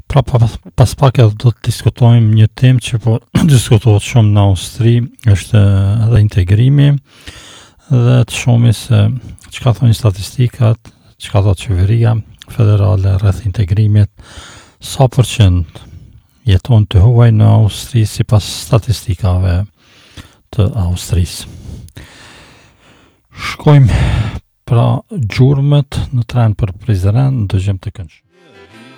Pra pas pak edhe do të diskutojmë një temë që po diskutohet shumë në Austri, është edhe integrimi dhe të shohim se çka thonë statistikat, çka thotë qeveria federale rreth integrimit, sa përqend jeton të huaj në Austri sipas statistikave të Austrisë. Shkojmë pra gjurmët në tren për Prizren, në dëgjim të këndshëm.